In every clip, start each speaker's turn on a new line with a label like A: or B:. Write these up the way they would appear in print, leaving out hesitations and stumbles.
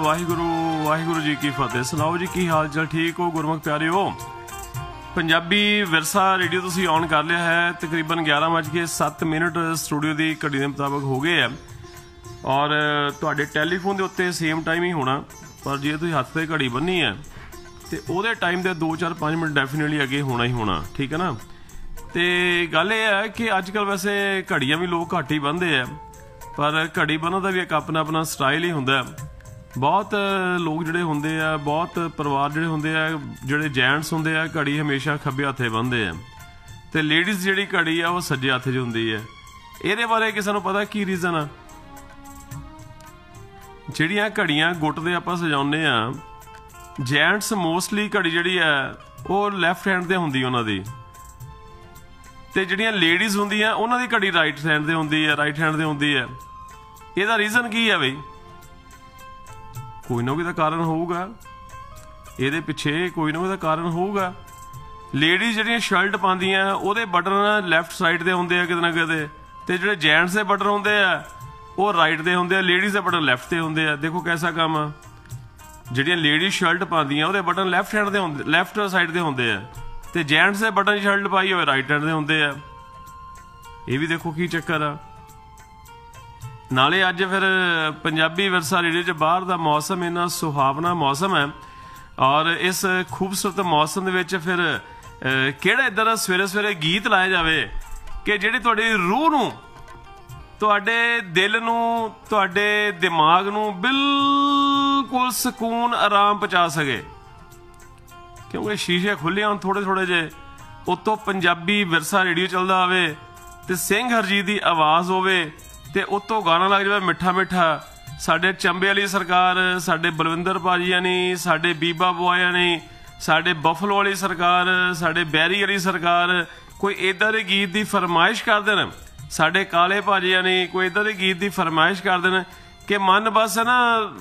A: वाहिगुरु वाहिगुरु जी की फतेह। सुनाओ जी की हाल चाल, ठीक हो गुरमुख प्यारे हो? पंजाबी विरसा रेडियो तुसीं ऑन कर लिया है। तकरीबन 11:07 स्टूडियो की घड़ी के मुताबिक हो गए है और तुहाडे टैलीफोन के उत्ते सेम टाइम ही होना, पर जे तुसीं हत्थ ते घड़ी बन्नी है तो वो टाइम के 2-4-5 मिनट डेफिनेटली अगे होना ही होना, ठीक है ना। तो गल यह है कि अजकल वैसे घड़ियाँ भी लोग घट ही बन्नते हैं, पर घड़ी बन्नण का भी एक अपना अपना स्टाइल ही होंदा है। बहुत लोग जिहड़े होंदे आ, बहुत परिवार जिहड़े होंदे आ, जिहड़े जेंट्स होंदे आ, घड़ी हमेशा खब्बे हत्थे बन्नदे आ ते लेडीज़ जिहड़ी घड़ी आ वो सज्जे हत्थ 'च हुंदी है। इहदे बारे किसे नूं पता की रीज़न आ? जिहड़ियां घड़ियां गुट दे आपां सजाउने आ, जेंट्स मोस्टली घड़ी जिहड़ी है वो लैफ्ट हैंड ते हुंदी उन्हां दी, ते जिहड़ियां लेडीज़ हुंदियां उन्हां दी घड़ी राइट हैंड ते हुंदी है, राइट हैंड ते हुंदी है। इहदा रीज़न की है बई? कोई ना कोई तो कारण होगा, ये पिछे कोई ना कोई तो कारण होगा। लेडीज़ जिहड़ियां शर्ट पांदियां उहदे बटन लैफ्ट साइड ते हुंदे आ किते ना किते, ते जिहड़े जेंट्स दे बटन हुंदे आ वो राइट ते हुंदे आ, लेडीज़ दे बटन लैफ्ट ते हुंदे आ। देखो कैसा काम आ, जिहड़ियां लेडीज़ शर्ट पांदियां उहदे बटन लैफ्ट हैंड ते हुंदे, लैफ्ट साइड ते हुंदे आ, ते जेंट्स दे बटन शर्ट पाई होवे राइट हैंड ते हुंदे आ। ये भी देखो की चक्कर आ। नाले अज फिर पंजाबी विरसा रेडियो च बाहर का मौसम इन्ना सुहावना मौसम है, और इस खूबसूरत मौसम दे फिर किहड़ा इधर सवेरे सवेरे गीत लाया जाए कि जिहड़ी तुहाडी रूह नूं, तुहाडे दिल नूं, तुहाडे दिमाग नूं बिल्कुल सुकून आराम पहुँचा सके। क्योंकि शीशे खुले होण थोड़े थोड़े जे, उत्तों पंजाबी विरसा रेडियो चलदा होवे ते सिंह हरजीत दी आवाज़ होवे ते उत्तों गाना लग जाए मिठा मिठा। साडे चंबे वाली सरकार, साडे बलविंदर भाजिया ने, साडे बीबा बुआया ने, साडे बफलो वाली सरकार, साडे बैरी वाली सरकार कोई इदां दे गीत की फरमाइश कर देन, साडे काले भाजिया ने कोई इदां दे गीत की फरमाइश कर देन कि मन बस ना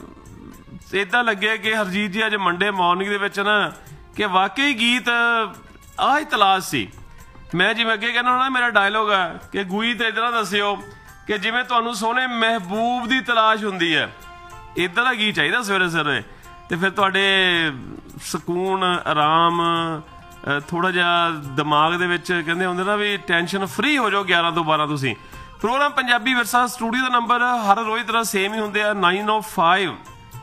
A: इदां लगे कि हरजीत जी अज मंडे मॉर्निंग दे विच ना कि वाकई गीत आ ही तलाश सी। मैं जिवें अगे कहना ना, मेरा डायलॉग है कि गुई तो इधर दस्सिओ कि जिवें तुहानूं सोहणे महबूब की तलाश हुंदी है, इदां दा गीत चाहिदा सवेरे सवेरे। तो फिर तुहाडे सुकून आराम, थोड़ा जिहा दिमाग दे विच कहंदे हुंदे ना भी टेंशन फ्री हो जाओ 11 तो 12 तुसीं। प्रोग्राम पंजाबी विरसा स्टूडियो का नंबर हर रोज़ तरह सेम ही हुंदे आ, 905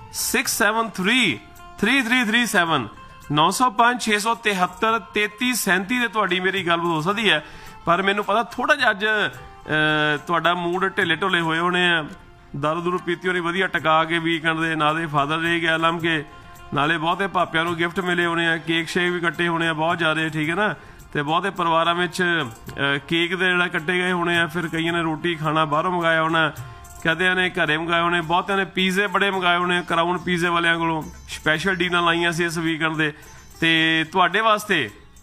A: 673 3337 905 673 3337 ते तुहाडी मेरी गलबात हो सकदी है। पर मैनूं पता थोड़ा जिहा अज तुहाडा मूड ढिले ढोले होए होने आ, दारू दूरू पीती होनी वधिया टका के वीकेंड दे, नाले फादर डे गया लम के, नाले बहुते भापिਆਂ ਨੂੰ गिफ्ट मिले होने आ, केक शेक भी कट्टे होने आ बहुत ज़्यादा, ठीक है ना। तो बहुते परिवारां विच केक दे जिहड़ा कट्टे गए होने आ, फिर कईयां ने रोटी खाना बाहरों मंगाया होना, कदियां ने घरे मंगाए होने, बहुतियां ने पीजे बड़े मंगाए होने क्राउन पीजे वालियां कोलों, स्पैशल डीलां लाइयां सी इस वीकेंड दे। ते तुहाडे वास्ते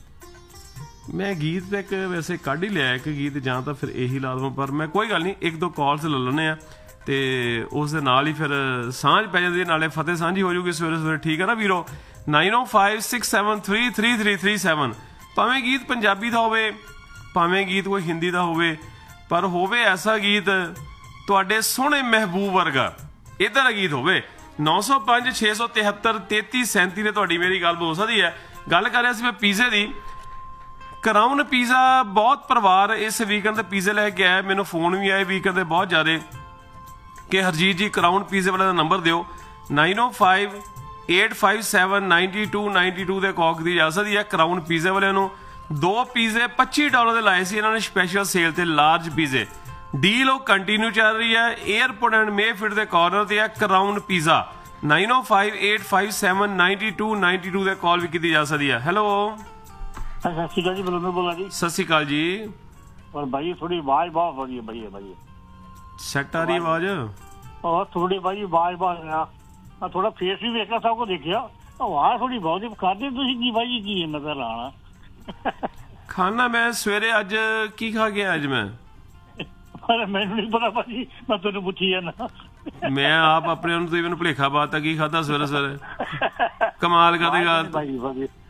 A: मैं गीत तो एक वैसे कढ़ ही लिया, एक गीत जां तो फिर यही ला दूँ, पर मैं कोई गल नहीं, एक दो कॉल्स ले लैने आ ते उस दे नाल ही फिर सांझ पै जांदी, नाले फतेह सांझी हो जूगी सवेरे सवेरे, ठीक है ना वीरो। 905 673 3337 भावें गीत पंजाबी का होवे, भावें गीत कोई हिंदी का होवे, पर होवे ऐसा गीत तुहाडे सोहणे महबूब वर्गा, इदां दा गीत होवे। 905 673 3337 ते तुहाडी मेरी गल हो सकदी है। गल कर रहा सी मैं पीजे दी। क्राउन पीज़ा बहुत परिवार इस वीकेंड पीज़े लैके आया, मैनू फोन भी आए वीकेंड बहुत ज़्यादा कि हरजीत जी क्राउन पीज़े वाले का नंबर दिओ। 905 857 9292 के कॉल दी जा सकती है। क्राउन पीज़े वाले दो पीज़े $25 के लाए सी इन्होंने स्पैशल सेल ते, लार्ज पीज़े डील वो कंटिन्यू चल रही है। एयरपोर्ट एंड मेफिट के कॉर्नर से है क्राउन पीज़ा। 905 857 9292 के कॉल भी की जा सकती है। हैलो
B: सत श्री अकाल जी, बलविंदर बोला जी।
A: सत श्री अकाल जी।
B: और भाई थोड़ी आवाज बहुत बढ़िया बढ़िया भाई,
A: सेट आ रही आवाज?
B: और थोड़ी भाई आवाज बहुत, थोड़ा फेस भी देखा, सब को देखिया, आवाज थोड़ी बहुत ही खाते तुसीं की भाई की है नजर आना।
A: खाना मैं सवेरे अज की खा गया अज मैं?
B: अरे मैनू नहीं पता भाजी, मैं तेन पूछी जाना।
A: मैं आप अपने तुसीं मैनूं भुलेखा पाता की खादा सवेरे सवेरे, कमाल करदे।